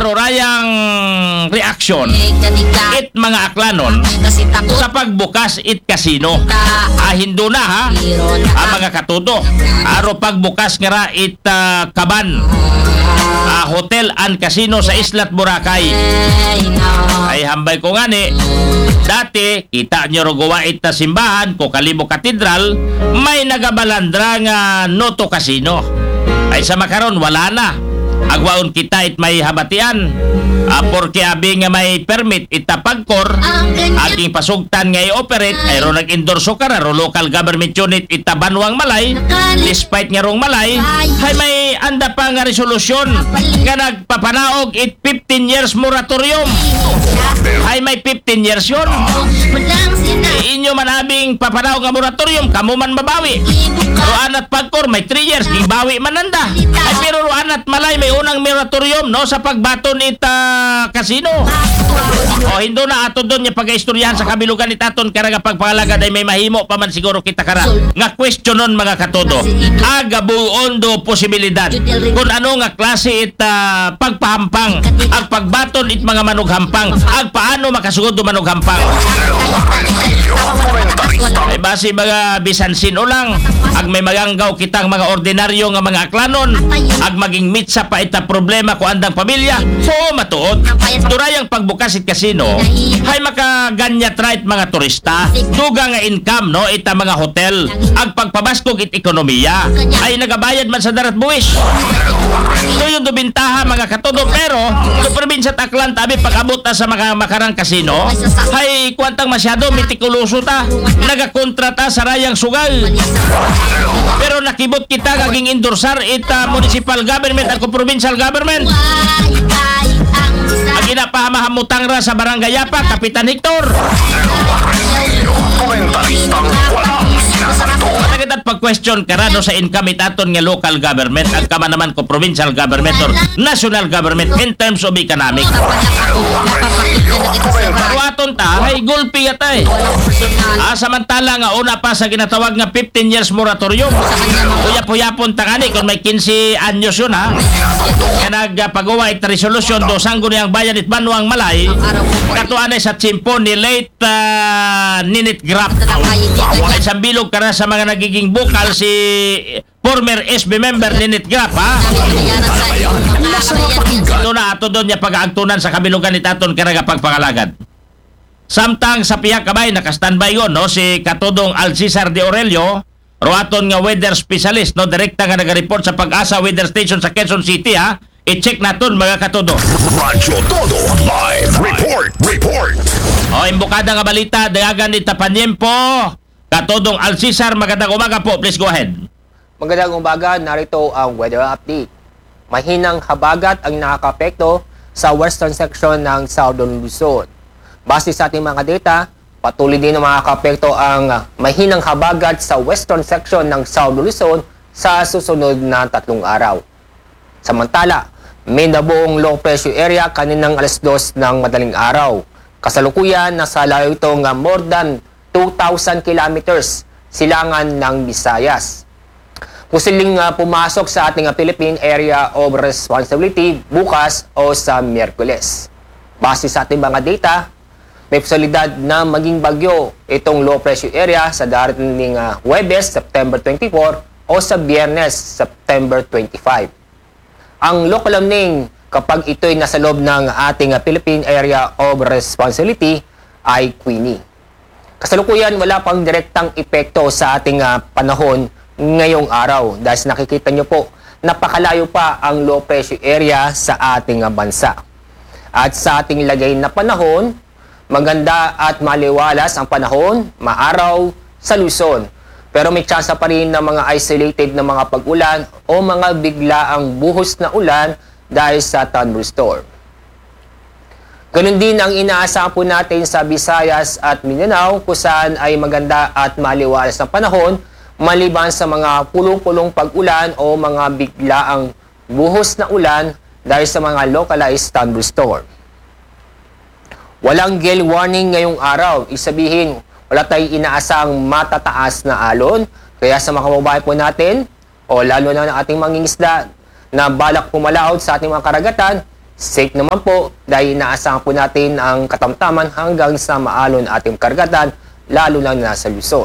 arorayang reaksyon it mga aklanon sa pagbukas it casino. Hindo na ha mga katudo. Aro pagbukas nga ra it Kaban Hotel and Casino sa Islat Boracay. Ay hambay ko nga ni dati kita nyo rogawa it simbahan ko Kalibo Katedral may nagabalandra nga Noto Casino. Ay sa makaron wala na. Agwaon kita it may habatian. Porque abi nga may permit itapagkor aking pasugtan nga i-operate ay ro nag-endorso ka ro local government unit itabanwang malay despite nga rong malay ay may anda pa nga resolusyon nga nagpapanaog it 15 years moratorium ay may 15 years yun. Inyo manabing papanaog nga moratorium kamo man mabawi ro anat pagkor may 3 years gibawi man anda ay pero ro anat malay may unang moratorium no sa pagbaton ita casino. Hindo na ato doon niya pag-istoryahan sa kabilugan ni taton karaga pagpangalaga day may mahimo pa man siguro kita kara nga questionon mga katodo agabuon do posibilidad kung ano nga klase it pagpahampang ang pagbaton it mga manughampang ag paano makasugod do manughampang ay base mga bisansino lang ag may maganggaw kitang mga ordinaryo nga mga aklanon ag maging mitsa pa ita problema ko andang pamilya so matuod durayang pagbukas it casino hay makaganyat right mga turista duga nga income no ita mga hotel ag pagpabaskog it ekonomiya ay nagabayad man sa darat buwis so yung dubintaha mga katodo pero sa probinsya Aklan tabi pag-abot na sa mga makarang casino hay kwantang masyado mitikuloso ta nagakontrata sa rayang sugal pero nakibot kita kaging endorsar ita municipal government at provincial government ang ginapahamahamutang ra sa Barangay Yapa Kapitan Hector Nagadat pag-question karano sa income itaton nga local government at kama naman ko provincial government or national government in terms of economic. Ruaton ta, ay gulpi yata eh. Samantala nga una pa sa ginatawag nga 15 years moratorium. Uyap-uyapon ta kani kung may 15 anyos yun ha. Kaya nagpagawa ita resolusyon do sanggo niyang bayan it Banwang Malay katuan sa tsimpo ni late Ninit Grap. Ay sambilog ka na sa mga nagiging bukal si former SB member Ninit Grap ha. Ito na ato doon niya pag-aagtunan sa kabilugan ni Taton karaga pagpangalagad. Samtang sa pihak kabay naka-standby yun no si Katodong Alcisar de Aurelio roaton nga weather specialist no direkta nga naga-report sa Pag-asa Weather Station sa Quezon City ha. I-check naton mga katodo. Radyo Todo Live Report. Imbukada nga balita dayagan ni Tapanyempo Katodong Alcisar, magandang umaga po. Please go ahead. Magandang umaga, narito ang weather update. Mahinang habagat ang nakakapekto sa western section ng Southern Luzon. Base sa ating mga data, patuloy din na makakapekto ang mahinang habagat sa western section ng Southern Luzon sa susunod na 3 araw. Samantala, may nabuong low pressure area kaninang alas 2 ng madaling araw. Kasalukuyan, nasa layo ito nga more than 2,000 kilometers silangan ng Visayas. Posibleng pumasok sa ating Philippine Area of Responsibility bukas o sa Miyerkules. Base sa ating mga data, may posibilidad na maging bagyo itong low pressure area sa darating Huwebes, September 24 o sa Biyernes, September 25. Ang local warning kapag ito'y nasa loob ng ating Philippine Area of Responsibility ay Queenie. Kasalukuyan, wala pang direktang epekto sa ating panahon ngayong araw dahil nakikita nyo po, napakalayo pa ang low pressure area sa ating bansa. At sa ating lagay na panahon, maganda at maliwalas ang panahon, maaraw sa Luzon. Pero may tsansa pa rin ng mga isolated na mga pag-ulan o mga biglaang buhos na ulan dahil sa thunderstorm. Ganun din ang inaasahan po natin sa Visayas at Mindanao kung saan ay maganda at maliwalas na panahon maliban sa mga pulong-pulong pag-ulan o mga biglaang buhos na ulan dahil sa mga localized thunderstorm. Walang gale warning ngayong araw. Isabihin, wala tayong inaasang matataas na alon. Kaya sa mga kababayan po natin, o lalo na ng ating mangingisda na balak pumalaot sa ating mga karagatan, Safe naman po dahil inaasahan po natin ang katamtaman hanggang sa maalon ating karagatan, lalo na nasa Luzon.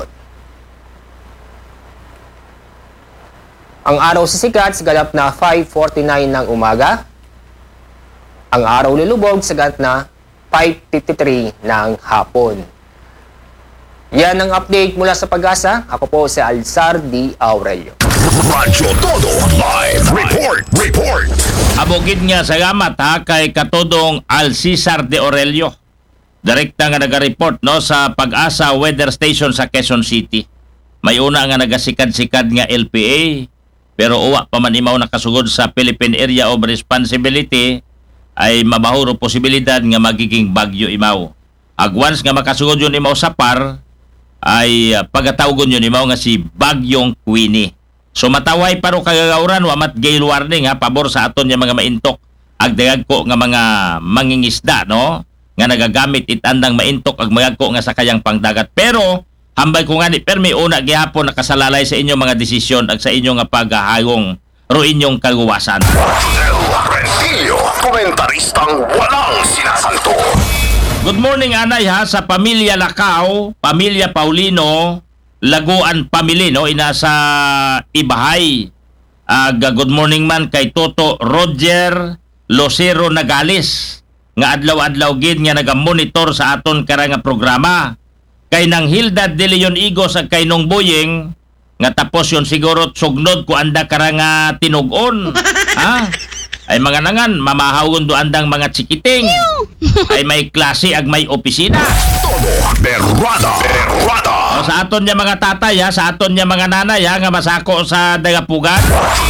Ang araw sisikat sa ganap na 5:49 ng umaga. Ang araw lulubog sa ganap na 5:53 ng hapon. Yan ang update mula sa Pag-asa. Ako po si Alzar D. Aurelio. Radyo Todo Live Report. Abogid nga salamat ha kay Katodong Alcisar de Aurelio. Direkta nga naga-report no sa Pag-asa Weather Station sa Quezon City. May una nga nagasikad-sikad nga LPA pero uwa pa man imaw nakasugod sa Philippine Area of Responsibility ay mabahuro posibilidad nga magiging bagyo imaw. Once nga makasugod yun imaw sa PAR ay pagatawgon yun imaw nga si Bagyong Queenie. So mataway paro kagagauran wa mat gale warning ha pabor sa aton nga mga maintok agdagag ko nga mga mangingisda no nga nagagamit itandang maintok ag magagko nga sa kayang pangdagat. Pero hambay ko nga ni permi una gihapon nakasalalay sa inyong mga desisyon ag sa inyong nga paghahayong ro inyong kaluwasan. El Rentillo, komentaristang walang sinasanto. Good morning anay ha sa pamilya Lacao, pamilya Paulino, Laguan Family no ina sa Ibahay. Good morning man kay Toto Roger Losero Nagales nga adlaw-adlaw gid nga naga-monitor sa aton karanga programa. Kay nang Hilda de Leon Igos ag kay Nong Boyeng nga tapos yon siguro sugnod ko anda karanga tinugon. Ha? Ay mga nangan mamahawon do andang mga tsikiting. Ay may klase ag may opisina. Todo Berrada. O, sa aton niya mga tatay ha, sa aton niya mga nanay ha, nga masako sa dagapugan.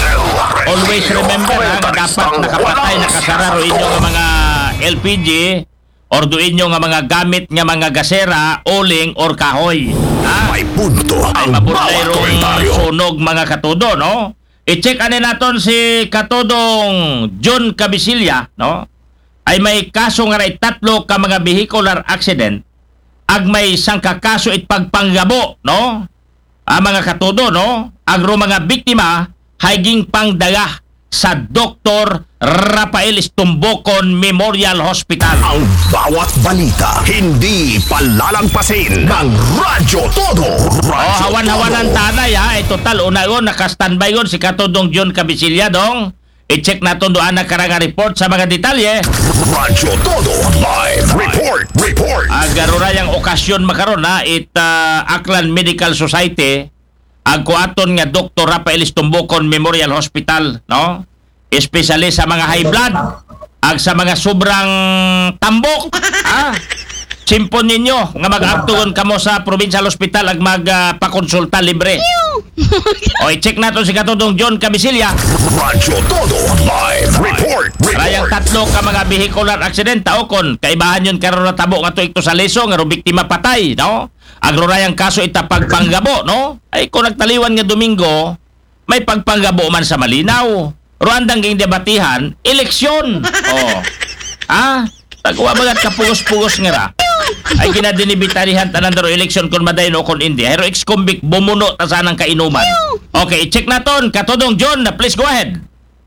Always remember ha, nga dapat nakapatay, nakasara ro inyo nga mga LPG or do inyo nga mga gamit nga mga gasera, oling or kahoy. Ha? May punto Ay ang mabulay bawat rong komentaryo. sunog mga katudo, no? I-check anin naton si Katodong John Cabisilla, no? Ay may kaso nga ray 3 ka mga vehicular accident ag may sangkakaso it pagpanggabo, no? Mga katudo, no? Agro mga biktima haging pangdaga sa Dr. Rafael Estumbocon Memorial Hospital. Ang bawat balita hindi palalagpasin ng Radyo Todo. Hawan-hawanan tanay ha. Total, una-un, naka-standby yun si Katodong John Cabisilla, dong. I-check natin doon na karanga report sa mga detalye. Radyo Todo Live Report. Agarurayang okasyon makaron ha. Aklan Medical Society agkuaton nga Dr. Rafael Estumbocon Memorial Hospital, no? Especially sa mga high blood ag sa mga sobrang tambok. Simpon ninyo nga mag-abtugon kamo sa provincial hospital ag magpakonsulta libre. O i-check natin si Katodong John Cabisilla. Radyo Todo Live Report. Rayang 3 ka mga vehicular accident taokon kaibahan yun karon na tabo nga tuig to sa leso nga ro biktima patay, no? Agrorayang kaso ita pagpanggabo, no? Ay kung nagtaliwan nga Domingo, may pagpanggabo man sa Malinaw. Ruandang ging debatihan, eleksyon. Tagwa bagat kapugos-pugos nga ra. Ay ginadinibitarihan tanan daro eleksyon kun madayon o kun hindi. Hero ex-convict bumuno ta sanang kainuman. Okay, check naton Katodong John, please go ahead.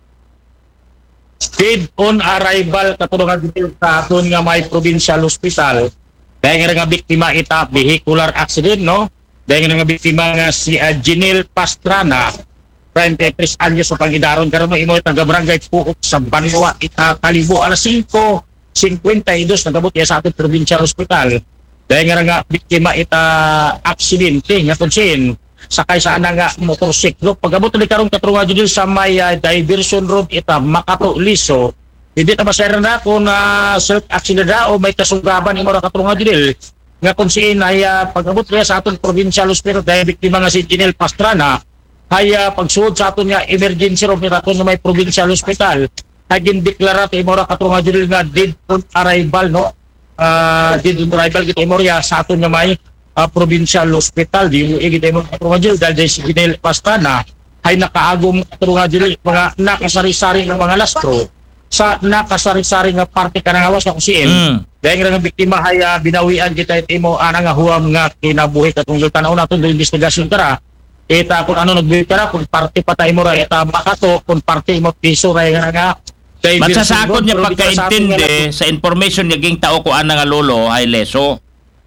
Dead on arrival katulungan dito sa aton nga may provincial hospital. Dahil nga biktima ita vehicular accident, no? Dahil nga biktima nga si Janelle Pastrana, 23 anyos sa pangidaron karon imo taga barangay Puok sa Banwa ita Kalibo alas 5:52 nagabot ya sa ating provincial hospital. Dahil nga biktima ita aksidente nga konsin sakay sa nga motorsiklo pagabot ni karon katrunga jud sa may diversion road ita Makato Liso. Hindi na masayran na kung self-accident na o may kasugaban imo ra katrunga jud nga kung siin ay pagabot niya sa aton provincial hospital dahil biktima nga si Janelle Pastrana ay pagsuod sa aton nga emergency room nila kung may provincial hospital ay gindeklara ti imo ra katrunga jud nga dead on arrival, no? Dead on arrival kita imo sa aton nga may provincial hospital di mo igit imo katrunga jud dahil si Janelle Pastrana ay nakaagom katrunga jud mga nakasari-sari ng mga lastro sa nakasari-sari nga parte ka nga awas na kusiin. Dahil nga biktima ay binawian kita imo ana nga huwam nga kinabuhi katong tanaw naton do investigasyon kara. Ita kung ano nagbuhi kara kung parte patay mo ra ita Makato kung parte mo piso ra nga Matsasakot niya pagkaintindi sa information niya ging tao ko nga lolo ay leso.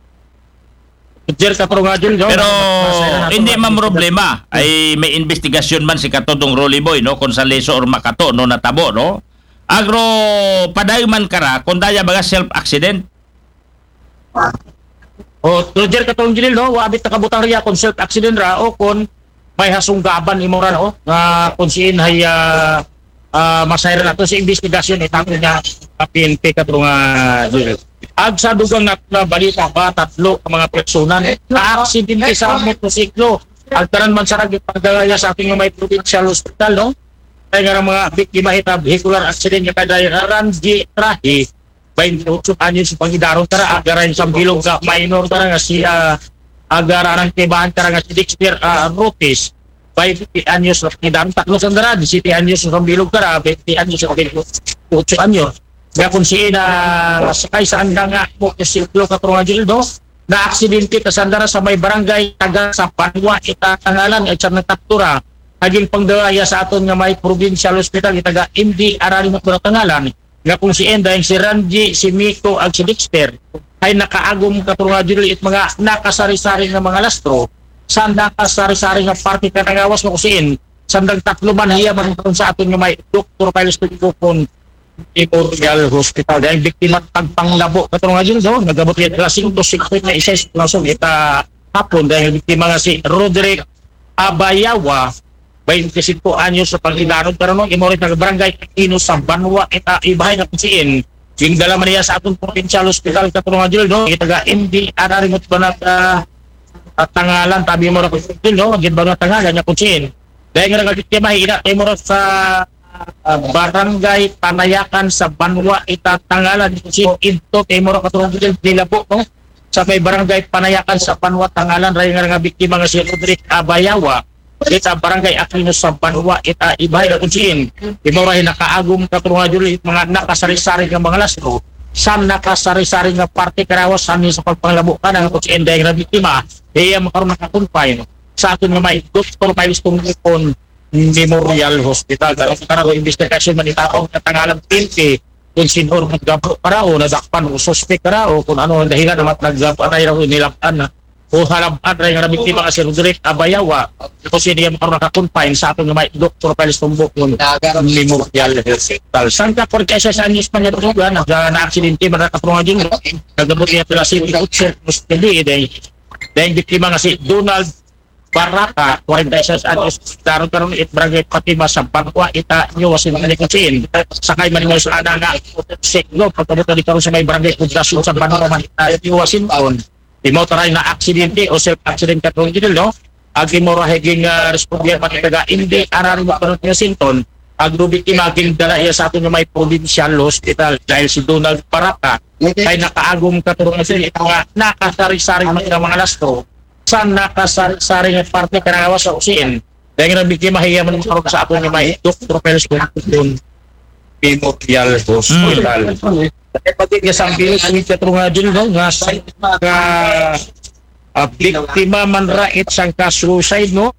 Pero hindi man problema ay may investigasyon man si katodong Rolly Boy no kung sa leso or makato no natabo no. Agro paday man kara kung daya baga self accident. O Roger katong Junil no, wabit nakabutang riya kung self accident ra o kung may hasunggaban imo ra no nga kung siin hay masayra na to sa investigasyon itako niya PNP katong Junil. Ag sa dugang na balita ba tatlo ka mga persona na aksidente sa motosiklo. Agtaran man sa nagpagdaya sa ating may provincial hospital no. Kaya nga mga biktima ita vehicular accident nga kadaya Ranji Trahi 28 anyos sa pangidaron tara agaran sa bilog sa minor tara nga si agaran tibahan tara nga si Dexter Rotis 20 anyos sa pangidaron tatlo sandara 17 anyos sa bilog tara 20 anyos sa pangidaron 8 anyos nga kung siya sakay sa andang nga motosiklo katong Gildo na aksidente kasandara sa may barangay taga sa Panwa itangalan at sa nataptura haging pangdaya sa aton nga may provincial hospital itaga MD Aralino tangalan nga kung si Enda si Ranji si Miko ag si Dexter ay nakaagom katong Gildo it mga nakasari-sari nga mga lastro sa nakasari-sari nga parte kanagawas mo kusin sandang tatlo man hiya man sa aton nga may Dr. Piles Tukupon Memorial Hospital dahil biktima tagpanglabo katong nga dyan nagabot yan klaseng dosikot na isa langsung ita hapon dahil biktima nga si Roderick Abayawa 25 anyos sa panginaron pero nung imorit na barangay Ino sa Banwa ita ibahay na kusiin yung dala man niya sa atong provincial hospital katong nga dyan itaga MD araringot ba na tangalan tabi mo na kusiin gid ba na tangalan niya kusiin dahil nga nagabiktima ina imorit sa barangay Panayakan sa Banwa itatangalan si Into kay moro katulong nila po no sa may barangay Panayakan sa Banwa tangalan ray nga biktima nga si Roderick Abayawa ita barangay Aquino sa Banwa ita ibay na kunsiin imora nakaagom katulong mga nakasari-sari nga mga lasro sa nakasari-sari nga parte karawas sa pagpanglabo kanang kunsiin dahil nga biktima iya makaroon nakakonfine sa aton nga may Dr. Piles Tukupon Memorial Hospital. Karang investigasyon man itaong katangalang PNP kung sinor maggabo para o nadakpan o suspect para o kung ano ang dahilan naman naggabo ay raw nilaptan na o halabaan rin nga biktima nga si Roderick Abayawa kasi hindi makaroon nakakonfine sa ating may Dr. Piles Tukupon Memorial Hospital. Saan ka por kaysa sa anyos pa niya tutugan na-aksidente man nakaprunga din nagabot niya pala si Utser Musteli dahil biktima nga si Donald Baraka, 46 anyos, karon it barangay Fatima sa Banwa, ita nyo wasin manikusin. Sakay maningaw sa ana nga, seklo, pagkabutan dito sa may barangay Kudrasyon sa Banwa, ita wasin taon. Di mo taray na aksidente o self-accident katong dito, no? Agi mo rahiging respondiyan matitaga, hindi ararin mo karoon nga sinton, agrobiktima aging dala iya sa atin may provincial hospital dahil si Donald Baraka ay nakaagom katong nga nakasari-sari mga lastro sa nakasari nga parte kanagawa sa usiin dahil nga biktima hiya man sa ato ni may Dr. Piles Tukupon Memorial Hospital. Dahil pati nga sa bilis ng katong nga dyan nga sa biktima man rait sang ka-suicide no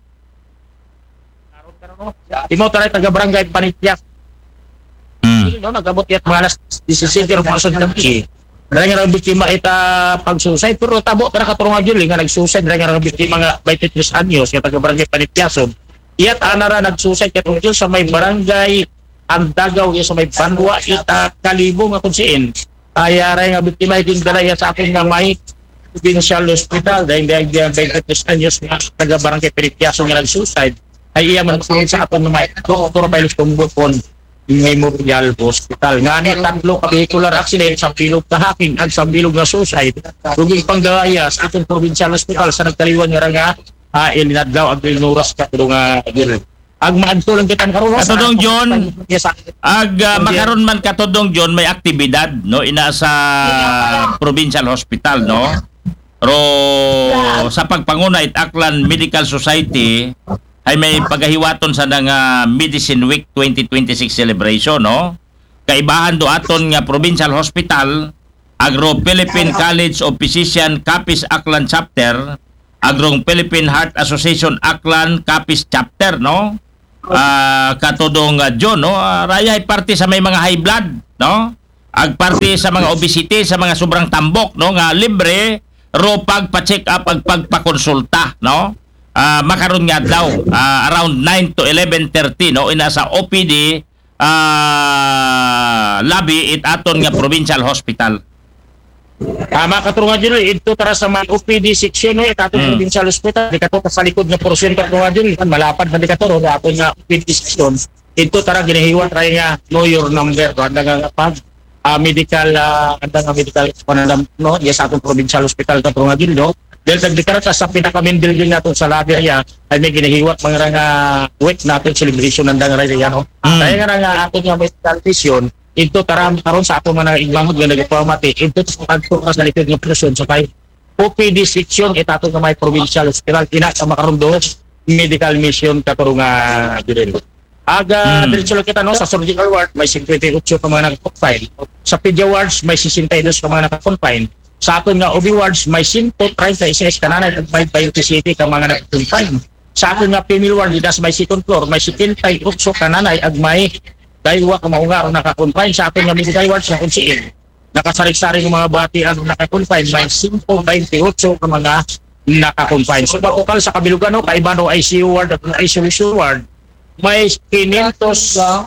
imo taray taga barangay Panityak no nagabot yat mga alas 17 or pasod kami dahil nga biktima ita pag-suicide pero tabo para katulong nga nag-suicide dahil nga biktima nga 23 anyos nga taga barangay Panityason iyat anara nag-suicide katulong sa may barangay Andagaw sa may Banwa ita Kalibo nga kunsiin ay aray nga biktima iting dala sa akin nga may provincial hospital dahil 23 anyos nga taga barangay Panityason nga nag-suicide ay iya man sa aton nga may Dr. Piles Tukupon Memorial Hospital. Nga ni tatlo ka vehicular accident sa bilog ka hacking at sa bilog na suicide. Ruging panggaya sa itong provincial hospital sa nagtaliwan nga nga ilinadlaw ang Ilnuras katulong ag maadtulang kitang karon katodong John makaron man katodong John may aktibidad no ina sa provincial hospital no pero sa pagpanguna it Aklan Medical Society ay may pagahiwaton sa nga Medicine Week 2026 celebration no kaibahan do aton nga provincial hospital Agro Philippine College of Physician Capiz Aklan chapter Agrong Philippine Heart Association Aklan Capiz chapter no katudong John, no? Raya ay parte sa may mga high blood, no? Ag parte sa mga obesity, sa mga sobrang tambok, no? Nga libre ro pagpa-check up ag pagpakonsulta, no? Makaroon nga daw around 9 to 11:30, no? Ina sa OPD lobby it aton nga provincial hospital. Tama ka nga dyan, ito tara sa mga OPD section, ito provincial hospital, di ka to sa likod ng porosyon ka nga dyan, malapad na di ka to, ato nga OPD section, ito tara ginahiwat rin nga, know your number, handa nga pag medical, no, yes, atong provincial hospital ka nga dyan, no, dahil nagdikarat sa pinaka-main building natin sa labi ay may ginahiwat mga nga week natin celebration ng dangaray yan, no, kaya nga ato nga medical vision, ito taram karon sa ato mga ibangod nga nagpamati ito sa pagtukas sa likod ng presyon so kay OPD section itato nga may provincial hospital ina sa makaron do medical mission kato nga din aga diretso lang kita no sa surgical ward may 58 ka mga naka-confine sa pedia wards may 62 ka mga naka-confine sa aton nga OB wards may 136 kananay ug 527 ka mga naka-confine sa aton nga female ward dinas may second floor may 78 kananay ag may dahil wa ka maunga o naka-confine sa ating nga medical wards na kunsiin. Nakasarik-sarik ng mga bati ang naka-confine may 528 ka mga naka-confine. So bakukal sa kabilugan no, kaiba no ICU ward at isolation ward, may 505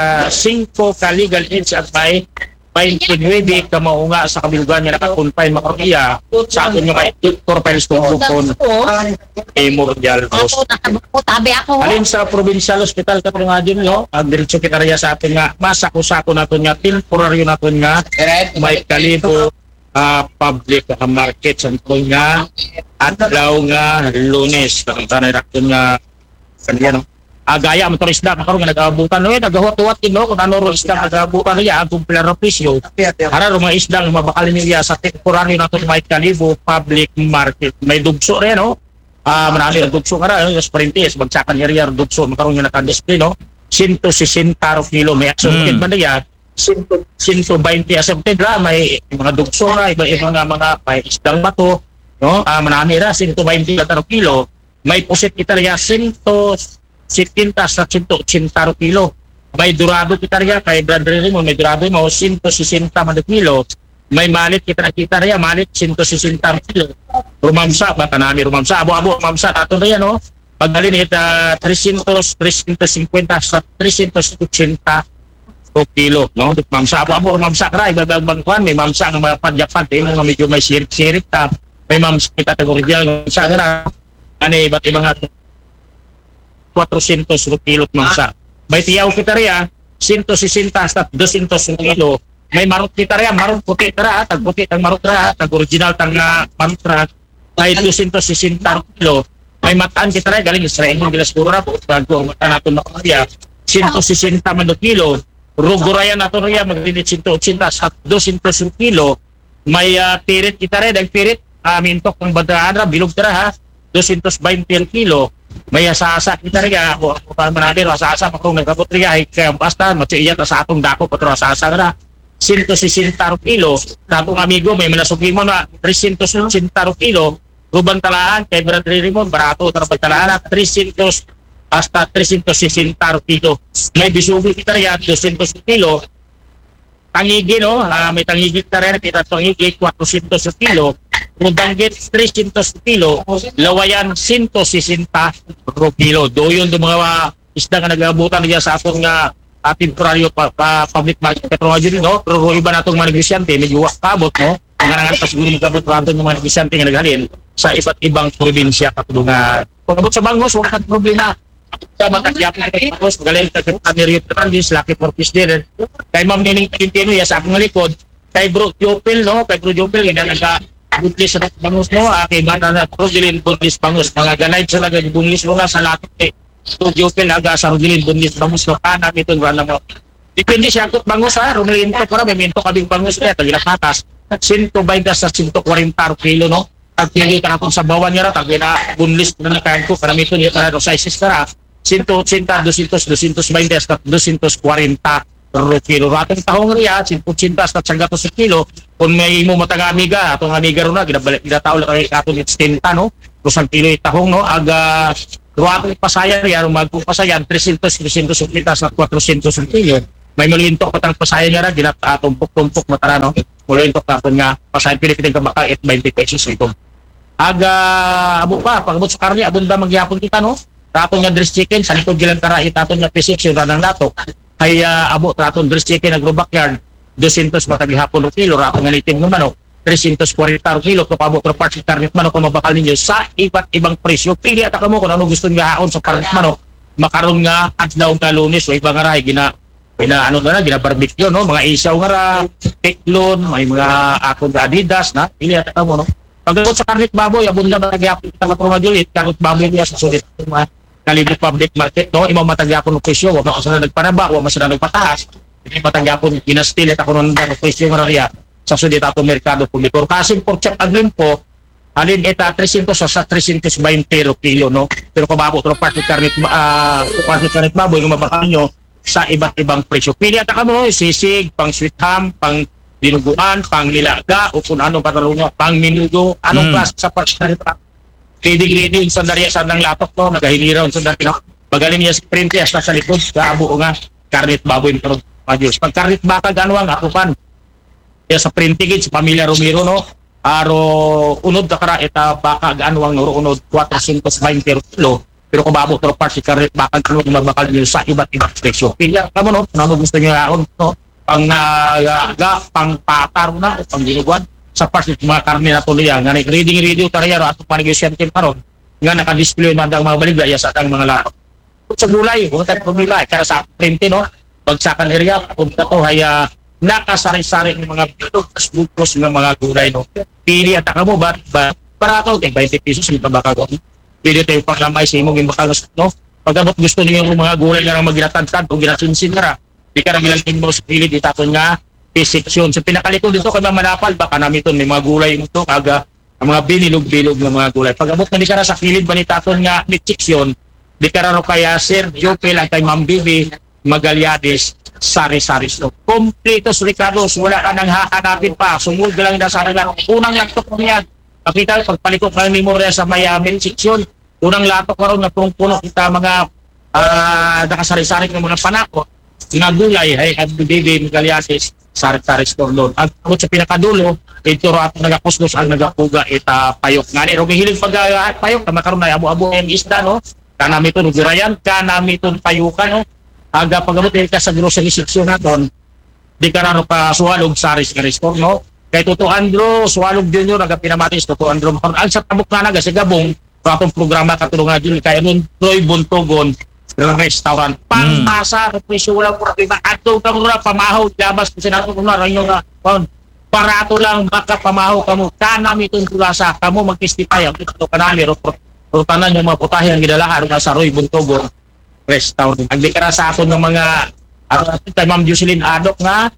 ka legal aids at may 29 ka maunga sa kabilugan niya naka-confine makakaya sa atin nga may Dr. Peles Tungkukon Memorial Hospital. Tabi ako. Alin sa provincial hospital ka nga dyan, no? Ang diretso kita rin sa atin nga, masako-sako natin nga, temporaryo natin nga, may kalibo public market sa nga, adlaw nga, Lunes. Tanay natin nga, kanyan, no? Gaya mo ito isda, makaroon nga nag-aabutan, no? Nag-huwat-huwat din, no? Kung ano ro isda nag-aabutan niya, ang kumpilar ng pisyo. Hara ro mga isda, mabakalin niya sa temporaryo natin may kalibo public market. May dugso rin, no? Marami ang dugso nga rin, yung sprintis, bagsakan niya rin dugso, makaroon nga naka-display, no? 160 kilo, may asumtid man niya, 120 asumtid ra, may mga dugso ra, iba-iba nga mga may isdang bato, no? Marami ra, 120 kilo, may pusit kita rin 170 sa 180 kilo, may durado kita rin, kay brother rin mo, may durado mo, 160 kilo, may malit kita nakita rin, malit 160 kilo. Rumamsa, bata namin rumamsa. Abo-abo, rumamsa. Ato na yan, no? Pagdalin ita 350 sa 380 kilo, no? Mamsa, abo-abo, rumamsa. Kaya, ibabang-bangkuhan, may mamsa ng mga padyapan. Mga medyo may sirik-sirik ta. May mamsa kita kategorical. Mamsa na, iba't ibang 400 kilo mamsa. May tiyaw kita rin, 160 sa 200 kilo. May marot kita rin, marot puti tara, tag-puti, tag-marot tara, tag-original, tag-marot tara, may 260 kilo. May mataan kita rin, galing Israel, yung gilaspura, bago ang mata natin na kaya, 160 man kilo, rugurayan natin rin, magdinit 180 sa 200 kilo, may tirit kita rin, nag-tirit, mintok ng badaan, bilog tara ha, 220 kilo, may asasa kita rin, ako pa natin, asasa, kung nagkabot rin, kaya basta, matsiyan, sa atong dako, patro asasa na, 160 kilo, tatong amigo may manasugi mo na 360 kilo, rubang talaan kay Brad Rimon, barato tarapag talaan 300 hasta 360 kilo. May bisubi kita rin 200 kilo, tangigi no, may tangigi kita rin, kita tangigi 400 kilo, rubanggit 300 kilo, lawayan 160 kilo. Do yun do mga isda nga nag-abutan niya sa atong nga temporaryo public market pero nga no, pero iba natong mga negosyante medyo kabot no, ang nangangan pa siguro magkabot natin ng mga negosyante nga naghalin sa iba't ibang probinsya katulungan pagkabot sa Bangos, wala kang problema sa mga kagyapon sa Bangos, magaling Amerit Trandis, Lucky Porpis din kay Ma'am Nining Quintino ya sa akong likod kay Bro Jopel no, kay Bro Jopel nga nagka-bundlis sa Bangos no, kay Bata na Rogelin Bundlis Bangos, mga ganay sa nag-bundlis mo nga sa lahat studio pelaga sa Rogelin Bundis Bangos no kanan ito wala mo. Depende siya kung Bangos ha, Rogelin ko para may minto kabing Bangos niya tagila patas. 120 sa 140 kilo no. Tagpili ka na sa bawan niya ra tagina bunlis na nakain ko para mito niya para sa sizes para 180, 200, 220 hasta 240 kilo. Ratong tahong riya 180 hasta 100 kilo. Kung may mo matang amiga, atong amiga ro na ginabalik ginataw lang kay aton it's 10 no. 200 kilo itahong no aga Ruwatong pasayan yan, magpupasayan, 300 suplitas at 400 suplitas. May malintok patang pasayan nga rin, tumpok-tumpok matara, no? Malintok kapon nga, pasayan Pilipining ka baka 20 pesos ito. Aga, abo pa, pag-abot sa karne, abunda magyapon kita, no? Taton nga dress chicken, sa likod gilang kara, taton nga P6 yung ranang lato. Ay, abo, taton dress chicken, agro-backyard, 200 matagihapon ng kilo, rato nga litim ng manok, 340 kilo, kapabot ng parts ng karnit manok kung mabakal ninyo sa iba't ibang presyo. Pili at mo kung ano gusto nga haon sa karnit manok, makaroon nga at daw ka Lunes, o ibang aray, gina-barbecue, no? Mga isaw nga ra, teklon, may mga akong Adidas, na, pili at mo, no? Pagkakot sa karnit baboy, abunda matagihapon kita matrumadulit, karnit baboy niya sa sulit, kalibot public market, no? Imaw matagyapon ng presyo, wag ako sana nagpanaba, wag masana nagpataas, hindi matagyapon, ginastil at ako nung presyo nga riya sa sudit ato merkado publiko. Kasi por check agrim po, alin eta 300 sa 320 kilo, no? Pero kababo ito part karnit baboy, kung mabakal nyo sa iba't ibang presyo. Pili at mo, sisig, pang sweet ham, pang dinuguan, pang lilaga, o kung anong patalunga, pang minudo, anong klase sa part karnit Kidi-kidi yung sandariya sa ng laptop ko, nagahilira yung sandariya. Magaling niya si Printias na sa likod, kaabo nga, karnit baboy ng Majus. Pag karnit baka gano'ng akupan, kaya sa printigid, sa pamilya Romero, no? Aro, unod na kara, ita baka gano'ng unod, 420 kilo. Pero kung babo, pero part si karnit baka gano'ng magbakal niyo sa iba't ibang presyo. Pila, kamo, no? Ano gusto niyo yaon, no? Pang pataro na, pang dinuguan. Sa parts ng mga karne na tuloy nga reading radio karayaro at panegosyantin karon nga naka-display man ang mga baligya sa atang mga lahat. Sa gulay, kung tayo pumila, kaya sa printe, no? Bagsakan area, punta to, haya nakasari-sari ng mga bilog, tas bukos ng mga gulay, no? Pili at mo, ba para ito, 20 pesos, hindi pa baka ko. Pili tayo panglamay sa imong imbakalos, no? Pag-abot gusto niyo yung mga gulay na mag-ginatantad o ginasinsin ka, di ka na gilang mo sa pili, di tapon nga, section. So pinakalikod dito kay Manapal, baka namin ito, may mga gulay ito, kaga ang mga binilog-bilog ng mga gulay. Pag abot na di ka na sa kilid ba ni Taton nga ni section, di ka na kaya Sir Jope lang kay Ma'am Bibi Magallanes, sari-sari store. Kompletos Ricardos, wala ka nang hahanapin pa. Sumul ka lang na sa lang. Unang laptop mo yan. Pakita, pagpalikot ka ng memorya sa Miami section, unang laptop ka rin na punong-puno kita mga nakasari-sari ng mga panako. Nga gulay, ay Bibi Magallanes, sari-sari store doon. At sa pinakadulo, ito ro ato nagakuslos ang nagapuga ita payok. Nga ni rumihilig pag payok, makaroon na abo-abo ang isda, no? Kanami ito nugurayan, kanami ito payukan, no? Aga pag-abot ka sa grocery section naton, di ka na pa suwalog sari-sari store, no? Kay Toto Andro, suwalog din yun, pinamatis, Toto Andro. Ang sa tabok na naga, sa gabong, atong programa katulungan din, kaya nun, Troy Buntogon, restaurant pangmasa presyo wala po iba ato ka mura pamahaw labas ko sinato ko na ranyo na parato lang baka pamahaw kamo kanami itong tulasa kamo magtestify ang ito kanami ro tanan yung mga putahe ang gidalahan sa Roy Buntogon restaurant ang dikara sa aton ng mga kay Ma'am Jocelyn Adok nga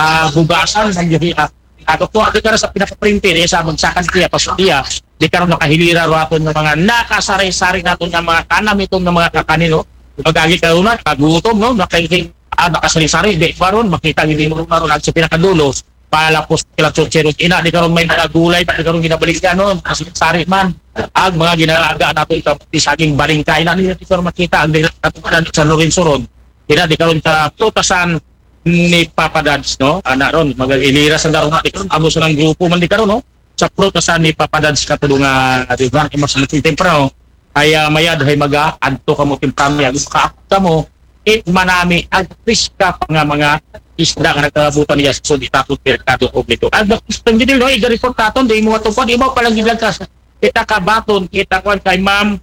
bugasan ng gabi ato ko dikara sa pinaka-printer sa magsakan tiya pasudiya di karon nakahilira ro aton ng mga nakasari-sari naton ng mga kanami itong mga kakanino pag-agi ka una, kagutom, no? Nakasari-sari, di ba ron? Makita hindi mo ron sa pinakadulo. Palapos kila Chocherot, ina, di karon may nagagulay, di karon ginabalik ka, no? Sari man. Ang mga ginalaga nato ito, isaging balingkay na, di karon makita, ang dinatunan sa Lorenzo ron. Di karon sa tutasan ni Papa Dads, no? Anak ron, mag-ilira sa daron natin, amo sa ng grupo man di karon, no? Sa prutasan ni Papa Dads katulungan, di ba? Mas tempra, no? Ay mayad ay mag-adto ka mo timpami agos ka mo manami ang piska pa nga mga isda nga nagkabutan niya sa suditapot merkado publiko. Ang gusto nyo din, i-report natin, di mo matupad, ibaw palang giblang ka kita kabaton, kita kwan kay Ma'am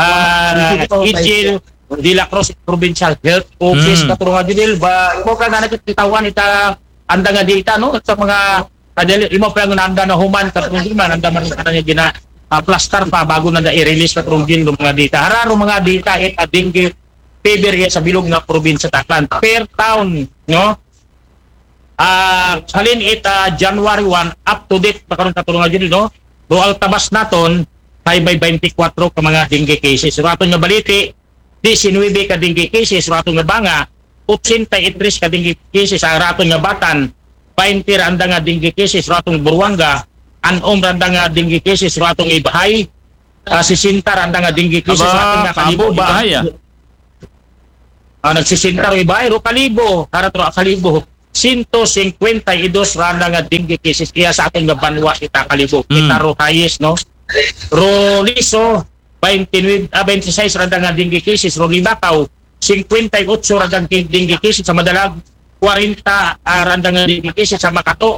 Ijil de la Cruz Provincial Health Office katulungan din, ba ibaw ka na nagkitawan ita anda nga dita, no? At sa mga ibaw palang nanda na human katulungan din man, anda man niya gina plaster pa bago na i-release na trunggil ng mga data. Hararo mga data at dengue fever sa bilog nga probinsya Taclan. Per town, no? Halin January 1 up to date pagkaroon katulungan din, no? Dual tabas naton ay by 24 ka mga dengue cases. Raton nga baliti, 19 ka dengue cases, raton nga banga, 83 ka dengue cases, raton nga batan, 20 randa nga dengue cases, raton Buruanga, anom randa nga dengue cases ratong ibahay sisintar ang nga dinggi cases sa ating nga kalibo. Abo bahaya. Nagsisintar iba ro kalibo, karat ro kalibo. 152 randa nga dinggi cases iya sa ating nga banwa kita kalibo. Kita ro hayes no. Ro liso 26 randa nga dinggi cases, ro Libakaw 58 randa nga dinggi cases, sa Madalag 40 randa nga dinggi cases, sa Makato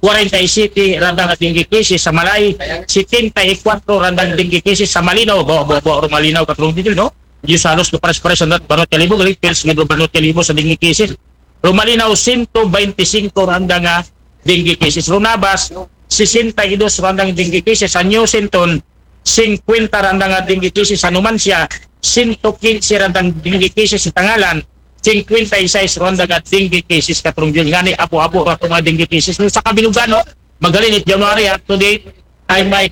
47 randa nga dinggi cases, sa Malay 74 randa nga dinggi cases, sa Malinaw bo Malinaw katrong dito no. Yung salos ko pares-pares sa Banot Kalibo, galit pils nga Banot Kalibo sa dinggi cases. Ro Malinaw 125 randa nga dinggi cases, ro Nabas 62 randa nga dinggi cases, sa New Sinton 50 randa nga dinggi cases, sa Numancia 115 randa nga dinggi cases, sa Tangalan 56 randa nga dinggi cases katrong yun ngani apo-apo ra mga dinggi cases sa Kabilugan no. Magalinit January up to date ay may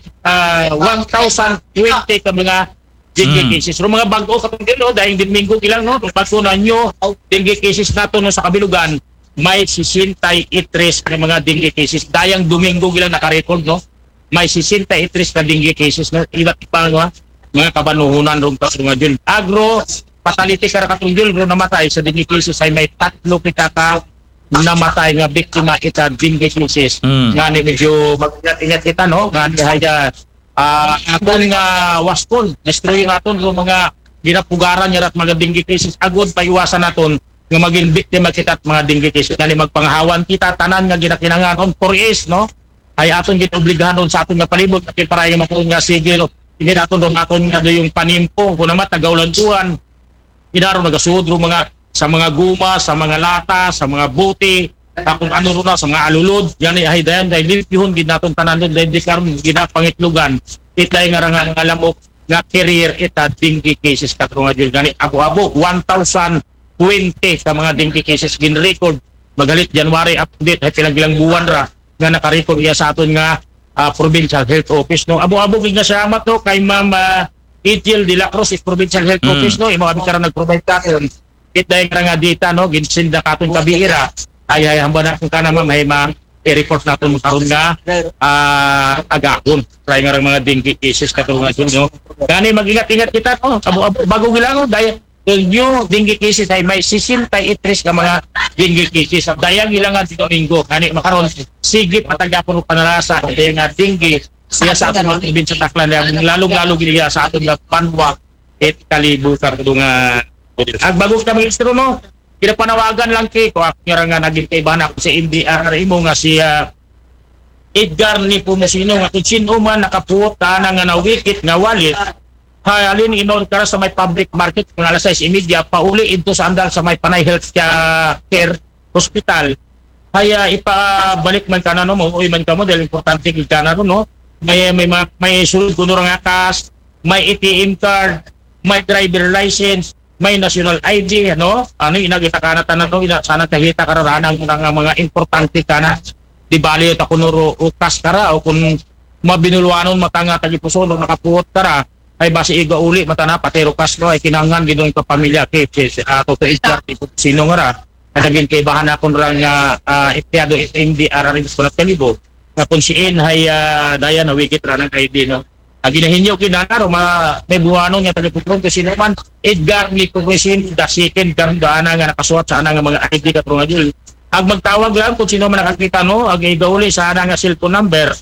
1,020 ka mga dinggi cases. Ro mga bago katong dilo dahil Domingo ilang no pagko na nyo dinggi cases nato no sa Kabilugan may 63 ka mga dinggi cases. Dayang Domingo ilang naka-record no. May 63 ka dinggi cases na iba't ibang mga kabanuhunan ron pa mga dil. Agro fatality kara katong dil ro namatay sa dinggi cases ay may 3 kita ka namatay nga biktima ita dinggi cases. Ngani medyo mag-ingat kita no ngani haya aton nga waskol destroy naton yung mga ginapugaran niya at mga dinggi cases agod paiwasan naton nga maging biktima kita at mga dinggi cases kani magpanghawan kita tanan nga ginakinanganon 4S no ay aton ginobligahan sa aton nga palibot at para yung maton nga sigil hindi naton nga yung panimpo kung naman tagaulantuan inaro nagasudro mga sa mga guma sa mga lata sa mga buti kung ano ro na sa mga alulod yan ay dayan dahil lipihon gid naton tanan dahil di karon ginapangitlugan itay nga nga lamok nga career ita dinggi cases katrong nga gani abo 1,020 ka mga dinggi cases gin-record magalit January up to date ay pilang buwan ra nga naka-record iya sa aton nga Provincial Health Office no. Abo gid nga salamat no kay Ma'am Ethel de la Cruz Provincial Health Office no imo abi karon nag-provide karon itay nga data no ginsinda katon kabihira ay hamba na kung kana ma'am ay i-report natin karon nga agahon try nga mga dinggi cases katong nga no gani mag-ingat-ingat kita no bago gilangon dahil new dinggi cases ay may 63 ka mga dinggi cases dayang ilangan dito Domingo gani makaron sige patagapon og panarasa dayang nga dinggi siya sa aton mga ibin sa Taklan lalong-lalo giliya sa aton nga Banwa at Kalibo katong nga ag bago ka magistro no pinapanawagan lang kay ko akira nga naging kaibahan ako sa MDR imo nga si Edgar Nepomuceno nga kung sino man nakaputa na nga nawikit nga wallet halin inon kara sa may public market kung alas 6:30 pauli ito sa andal sa may Panay Health Care Hospital kaya ipabalik man ka na no mo uy man ka mo dahil importante gid ka na no may sulod kuno nga kas may ATM card may driver license may national ID ano inagita kana tanan no sana kahita kararanang mga importante kana di bali ta kuno ukas kara o kun mabinulwanon matanga tagipuson nakapuot kara ay basi iga uli matana patero kas no ay kinangan gidong pamilya kay ato to isar sino nga ra naging kaibahan akon ra nga empleyado MDR rin sa Kalibo na kung siin hay daya na wikit ra ng ID no ginahinyo kinanaro may buwano niya taga-putron kasi naman Edgar Nepomuceno the second karundana nga nakasuot sa nga mga ID katong nga dil ag magtawag lang kung sino man nakakita no ag igauli sa nga cellphone number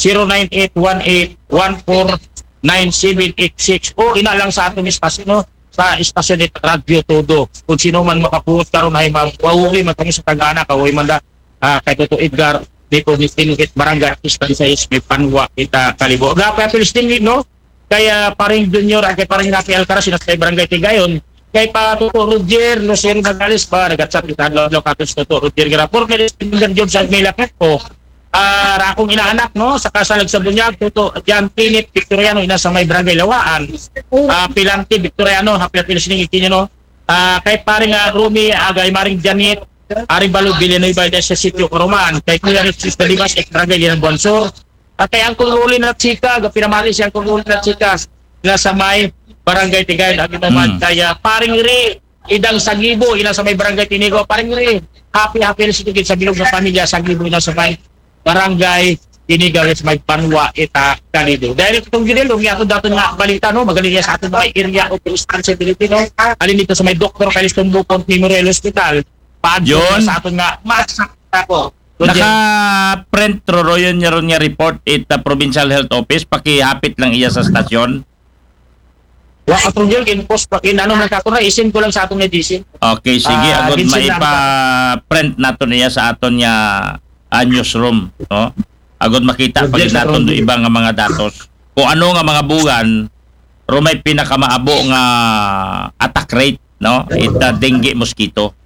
09818149786 o ina lang sa aton istasyon no sa istasyon ni Radio Todo kung sino man makapuot karon ay mauwi matang sa tagana kaway man da kay Toto Edgar dito ni Tinukit Barangay Istan sa Isme Panwa kita Kalibo. Gapa Palestine no? Kaya paring Junior kay paring Rafi Alcaraz sinas kay Barangay Tigayon kay pa Toto Roger Lucero Nagales ba nagatsat kita lo kapis Toto Roger Grapor kay Dingan Job sa Milakit ko. Ra akong inaanak no sa kasalag sa bunyag Toto Jan Pinit Victoriano ina sa may Barangay Lawaan. Pilanti Victoriano happy Palestine ikinyo no. Kay paring Rumi agay maring Janet Ari Balo Villanueva sa sitio Roman kay Kuya Richis Dalimas Barangay ng Bonsor at kay ang kululi na chika pinamali siyang kululi na chika na sa may Barangay Tigayon agi naman kaya paring ri idang Sagibo ina sa may Barangay Tinigo paring ri happy na sige sa bilog ng pamilya Sagibo ina sa may Barangay inigalis may panwa ita kanido. Dahil itong ginilo, nga ito dato nga balita, no? Magaling sa ating mga area of responsibility, no? Alin dito sa may Dr. Caliston Bukon Memorial Hospital, paadyo Yun. sa ating nga masakta ko. Naka-print truro yun niya report ita Provincial Health Office. Pakihapit lang iya sa stasyon. Wa atong yun, in-post pa, in-ano man kako na, isin ko lang sa atong medicine. Okay, sige. Agad Vincent maipa-print nato niya sa aton niya newsroom. No? Agad makita pag Yes, naton do Ron. ibang nga mga datos. Kung ano nga mga bugan, ro may pinakamaabo nga attack rate, no? Ita dengue mosquito.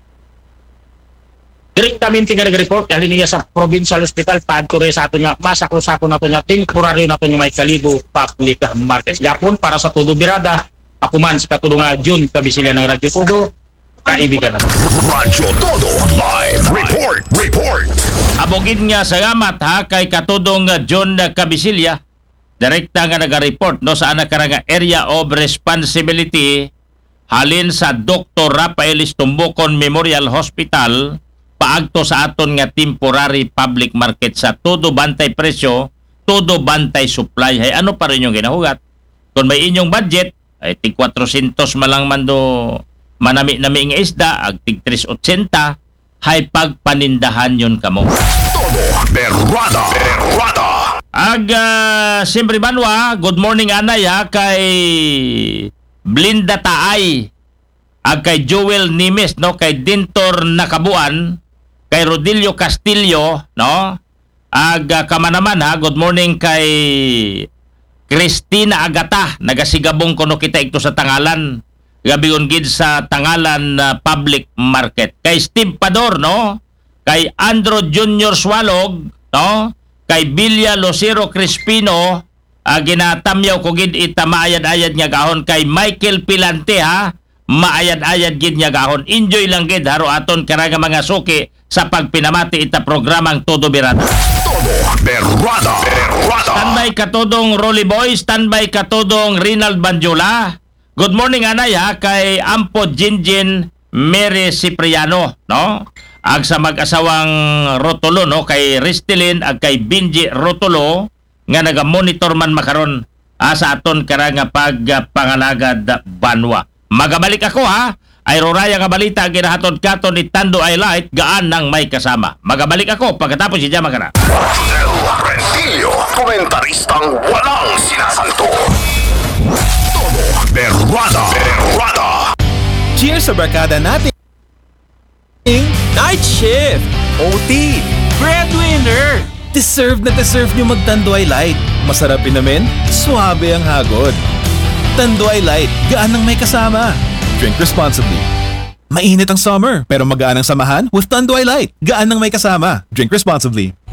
Direktamente nga nag-report, alin niya sa Provincial Hospital, pad ko rin sa aton nga, masako-sako nato nga, temporary nato nga may kalibo, public market. Yapon, para sa tudo birada, ako man sa katulo nga June, kabisila ng Radyo Tudo, kaibigan nato. Radyo Todo Live Report. Abogin nga salamat ha kay katudong John Cabisilya. Direkta nga naga-report no sa anak nga area of responsibility halin sa Dr. Rafael Istumbukon Memorial Hospital paagto sa aton nga temporary public market sa todo bantay presyo, todo bantay supply. Hay ano pa rin yung ginahugat? Kung may inyong budget ay tig 400 malang mando manami-nami nga isda ag tig 380 hay pagpanindahan yun kamo. Todo Berrada. Siyempre Banwa, good morning anay ha kay Blinda Taay, ag kay Joel Nimes, no, kay Dintor Nakabuan, kay Rodilio Castillo, no, kamanaman ha, good morning kay Christina Agata, nagasigabong kuno kita ito sa Tangalan, gabigon gid sa Tangalan Public Market. Kay Steve Pador, no, kay Andrew Junior Swalog, no, kay Bilya Lucero Crispino, ginatamyaw ko gid ita maayad-ayad nga gahon, kay Michael Pilante ha, maayad-ayad gid nga gahon. Enjoy lang gid haro aton karanga mga suki sa pagpinamati ita programang Todo Birada. Todo Berrada. Standby katodong Rolly Boy, standby katodong Rinald Banjula. Good morning anay ha kay Ampo Jinjin Mary Cipriano, no? Ag sa mag-asawang Rotolo, no, kay Ristelin ag kay Binji Rotolo nga naga-monitor man makaron sa aton karanga pagpangalagad Banwa. Magabalik ako ha. Ay roraya nga balita ginahatod katon ni Tando Light gaan nang may kasama. Magabalik ako pagkatapos si Jama kana. El Rentillo, komentaristang walang sinasanto. Todo Berrada. Cheers sa barkada natin! Night shift! OT! Breadwinner! Deserve na deserve nyo mag-Tanduay Light. Masarap inamin, suabe ang hagod. Tanduay Light, gaan ng may kasama. Drink responsibly. Mainit ang summer, pero magaan ang samahan with Tanduay Light. Gaan ng may kasama. Drink responsibly.